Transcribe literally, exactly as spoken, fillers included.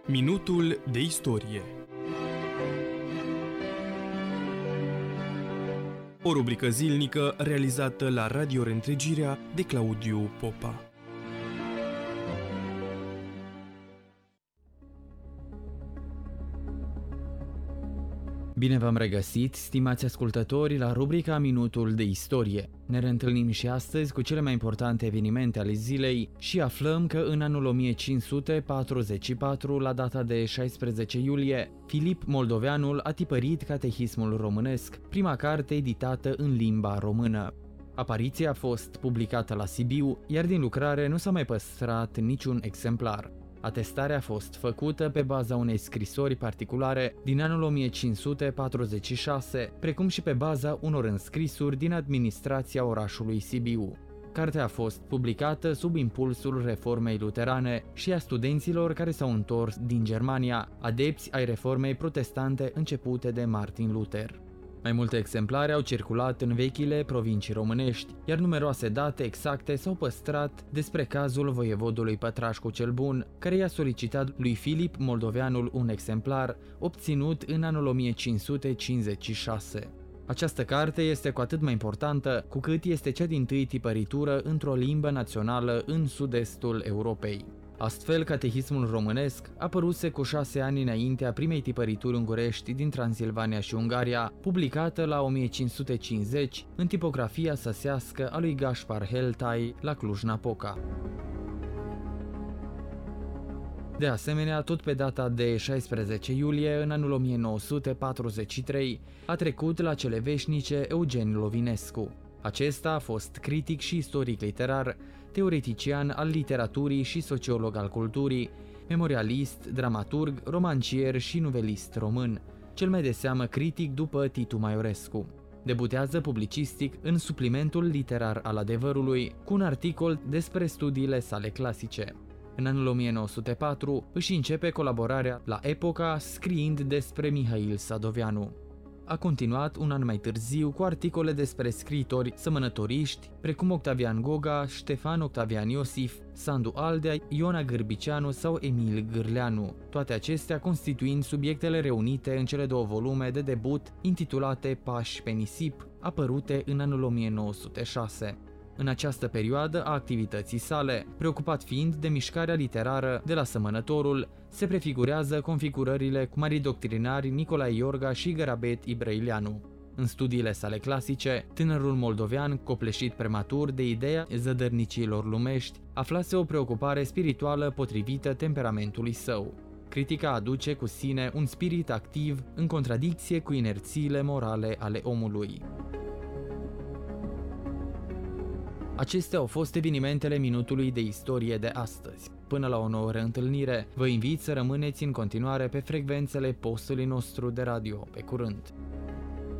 Minutul de istorie. O rubrică zilnică realizată la Radio Reîntregirea de Claudiu Popa. Bine v-am regăsit, stimați ascultători, la rubrica Minutul de istorie. Ne reîntâlnim și astăzi cu cele mai importante evenimente ale zilei și aflăm că în anul o mie cinci sute patruzeci și patru, la data de șaisprezece iulie, Filip Moldoveanul a tipărit Catehismul românesc, prima carte editată în limba română. Apariția a fost publicată la Sibiu, iar din lucrare nu s-a mai păstrat niciun exemplar. Atestarea a fost făcută pe baza unei scrisori particulare din anul o mie cinci sute patruzeci și șase, precum și pe baza unor înscrisuri din administrația orașului Sibiu. Cartea a fost publicată sub impulsul reformei luterane și a studenților care s-au întors din Germania, adepți ai reformei protestante începute de Martin Luther. Mai multe exemplare au circulat în vechile provincii românești, iar numeroase date exacte s-au păstrat despre cazul voievodului Pătrașcu cel Bun, care i-a solicitat lui Filip Moldoveanul un exemplar, obținut în anul o mie cinci sute cincizeci și șase. Această carte este cu atât mai importantă cu cât este cea dintâi tipăritură într-o limbă națională în sud-estul Europei. Astfel, Catehismul românesc apăruse cu șase ani înaintea primei tipărituri ungurești din Transilvania și Ungaria, publicată la o mie cinci sute cincizeci în tipografia săsească a lui Gaspar Heltai la Cluj-Napoca. De asemenea, tot pe data de șaisprezece iulie, în anul o mie nouă sute patruzeci și trei, a trecut la cele veșnice Eugen Lovinescu. Acesta a fost critic și istoric literar, teoretician al literaturii și sociolog al culturii, memorialist, dramaturg, romancier și novelist român, cel mai de seamă critic după Titu Maiorescu. Debutează publicistic în Suplimentul literar al adevărului, cu un articol despre studiile sale clasice. În anul o mie nouă sute patru își începe colaborarea la Epoca, scriind despre Mihail Sadoveanu. A continuat un an mai târziu cu articole despre scriitori sămănătoriști, precum Octavian Goga, Ștefan Octavian Iosif, Sandu Aldea, Iona Gârbiceanu sau Emil Gârleanu, toate acestea constituind subiectele reunite în cele două volume de debut intitulate Pași pe nisip, apărute în anul o mie nouă sute șase. În această perioadă a activității sale, preocupat fiind de mișcarea literară de la Sămănătorul, se prefigurează configurările cu marii doctrinari Nicolae Iorga și Garabet Ibrăileanu. În studiile sale clasice, tânărul moldovean, copleșit prematur de ideea zădărniciilor lumești, aflase o preocupare spirituală potrivită temperamentului său. Critica aduce cu sine un spirit activ în contradicție cu inerțiile morale ale omului. Acestea au fost evenimentele minutului de istorie de astăzi. Până la o nouă reîntâlnire, vă invit să rămâneți în continuare pe frecvențele postului nostru de radio. Pe curând!